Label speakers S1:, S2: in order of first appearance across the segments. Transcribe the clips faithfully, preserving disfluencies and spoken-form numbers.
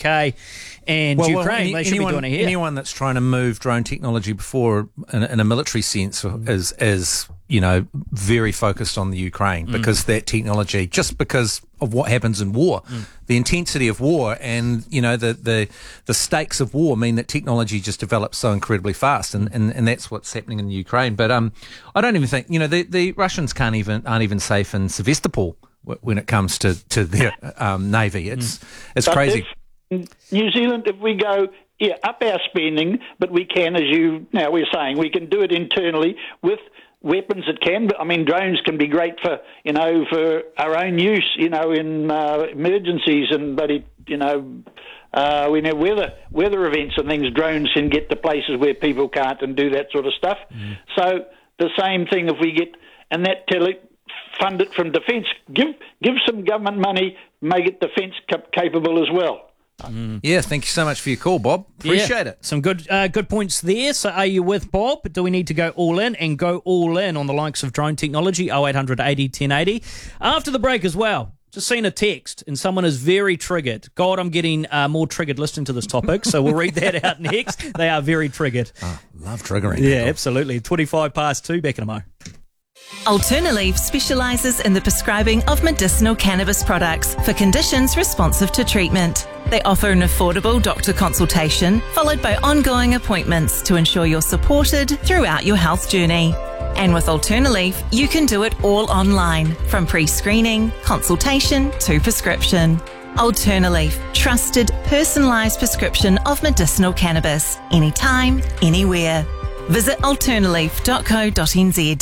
S1: K and
S2: well,
S1: Ukraine.
S2: Well, any,
S1: they should
S2: anyone,
S1: be doing it here.
S2: Anyone that's trying to move drone technology before in, in a military sense is, is, you know, very focused on the Ukraine because mm. that technology, just because of what happens in war, mm. the intensity of war and, you know, the, the, the stakes of war mean that technology just develops so incredibly fast. And, and, and that's what's happening in the Ukraine. But um, I don't even think, you know, the, the Russians can't even, aren't even safe in Sevastopol when it comes to, to their um, navy. It's, mm. it's
S3: but
S2: crazy.
S3: If, New Zealand, if we go, yeah, up our spending, but we can, as you now we're saying, we can do it internally with weapons that can, I mean, drones can be great for, you know, for our own use, you know, in uh, emergencies and, but it, you know, uh, we know weather weather events and things, drones can get to places where people can't and do that sort of stuff. Mm. So the same thing if we get, and that tele, fund it from defence, give give some government money, make it defence cap- capable as well.
S2: Mm. Yeah, thank you so much for your call, Bob. Appreciate
S1: yeah,
S2: it.
S1: Some good uh, good points there. So are you with Bob? Do we need to go all in and go all in on the likes of drone technology? oh eight hundred eighty ten eighty. After the break as well, just seen a text and someone is very triggered. God, I'm getting uh, more triggered listening to this topic, so we'll read that out next. They are very triggered.
S2: Oh, love triggering.
S1: Yeah,
S2: people.
S1: absolutely. twenty-five past two, back in a mo.
S4: Alternaleaf specialises in the prescribing of medicinal cannabis products for conditions responsive to treatment. They offer an affordable doctor consultation followed by ongoing appointments to ensure you're supported throughout your health journey. And with Alternaleaf, you can do it all online, from pre-screening, consultation to prescription. Alternaleaf, trusted, personalised prescription of medicinal cannabis, anytime, anywhere. Visit alternaleaf dot co dot n z.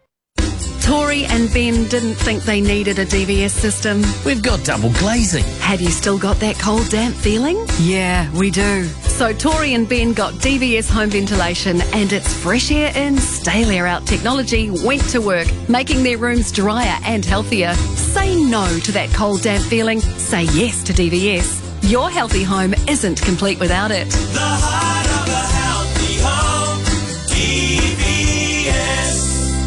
S5: Tori and Ben didn't think they needed a D V S system.
S6: We've got double glazing.
S5: Have you still got that cold, damp feeling? Yeah, we do. So Tori and Ben got D V S home ventilation, and its fresh air in, stale air out technology went to work, making their rooms drier and healthier. Say no to that cold, damp feeling. Say yes to D V S. Your healthy home isn't complete without it.
S7: The heart of a healthy home, D V S.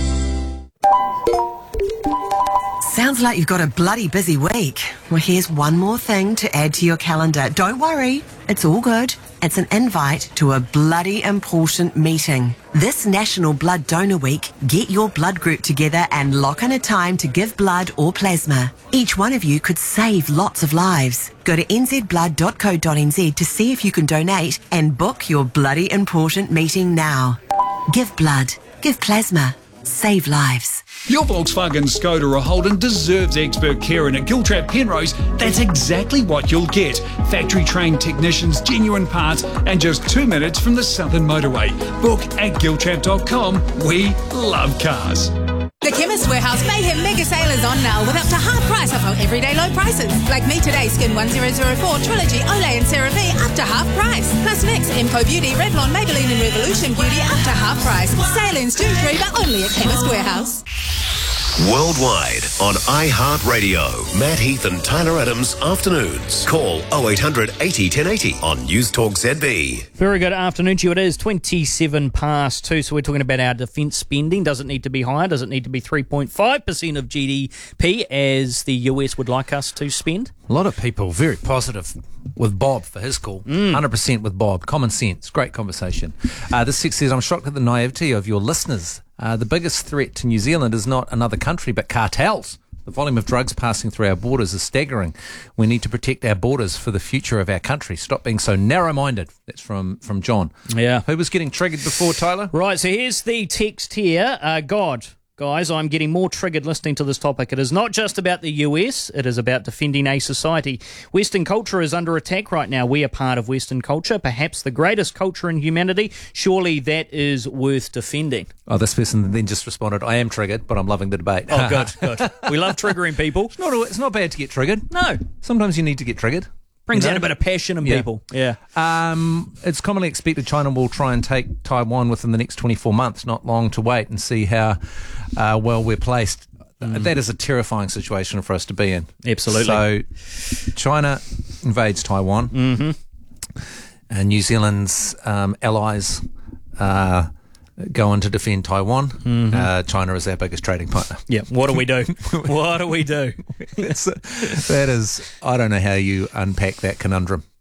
S8: Sounds like you've got a bloody busy week. Well, here's one more thing to add to your calendar. Don't worry, it's all good. It's an invite to a bloody important meeting. This National Blood Donor Week, get your blood group together and lock in a time to give blood or plasma. Each one of you could save lots of lives. Go to n z blood dot co dot n z to see if you can donate and book your bloody important meeting now. Give blood, give plasma, save lives.
S9: Your Volkswagen, Skoda or Holden deserves expert care, and at Giltrap Penrose, that's exactly what you'll get. Factory-trained technicians, genuine parts, and just two minutes from the Southern Motorway. Book at giltrap dot com. We love cars.
S10: The Chemist Warehouse Mayhem Mega Sale is on now with up to half price off our everyday low prices. Like me today, Skin one thousand four, Trilogy, Olay and CeraVe up to half price. Plus Mix, Emco Beauty, Revlon, Maybelline and Revolution Beauty up to half price. Sale ends June third, but only at Chemist Warehouse.
S11: Worldwide on iHeartRadio. Matt Heath and Tyler Adams afternoons. Call oh eight hundred eighty ten eighty on News Talk Z B.
S1: Very good afternoon to you. It is twenty-seven past two, so we're talking about our defence spending. Does it need to be higher? Does it need to be three point five percent of G D P as the U S would like us to spend?
S2: A lot of people very positive with Bob for his call. Mm. one hundred percent with Bob. Common sense. Great conversation. Uh, this text says, I'm shocked at the naivety of your listeners. Uh, the biggest threat to New Zealand is not another country, but cartels. The volume of drugs passing through our borders is staggering. We need to protect our borders for the future of our country. Stop being so narrow-minded. That's from, from John.
S1: Yeah.
S2: Who was getting triggered before, Tyler?
S1: Right, so here's the text here. Uh, God, guys, I'm getting more triggered listening to this topic. It is not just about the U S, it is about defending a society. Western culture is under attack right now. We are part of Western culture, perhaps the greatest culture in humanity. Surely that is worth defending.
S2: Oh, this person then just responded, I am triggered, but I'm loving the debate.
S1: Oh, good, good. We love triggering people.
S2: It's not, it's not bad to get triggered.
S1: No.
S2: Sometimes you need to get triggered.
S1: Brings
S2: you know?
S1: out a bit of passion in
S2: yeah.
S1: people. Yeah.
S2: Um, it's commonly expected China will try and take Taiwan within the next twenty-four months. Not long to wait and see how uh, well we're placed. Mm. That is a terrifying situation for us to be in.
S1: Absolutely.
S2: So China invades Taiwan.
S1: Mm-hmm.
S2: And New Zealand's um, allies uh, go on to defend Taiwan.
S1: Mm-hmm.
S2: Uh, China is our biggest trading partner.
S1: Yeah. What do we do? What do we do?
S2: That's a, that is, I don't know how you unpack that conundrum.